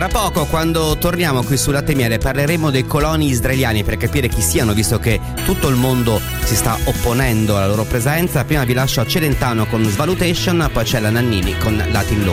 poco, quando torniamo qui su Latte e Miele, parleremo dei coloni israeliani per capire chi siano, visto che tutto il mondo si sta opponendo alla loro presenza. Prima vi lascio a Celentano con Svalutation, poi c'è la Nannini con Latin Law.